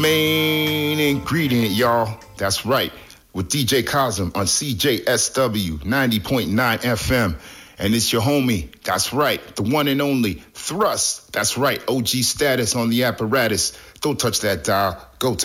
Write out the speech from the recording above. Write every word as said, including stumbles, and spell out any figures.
main ingredient, y'all. That's right. With D J Cosm on C J S W ninety point nine F M. And it's your homie. That's right. The one and only Thrust. That's right. O G status on the apparatus. Don't touch that dial. Go to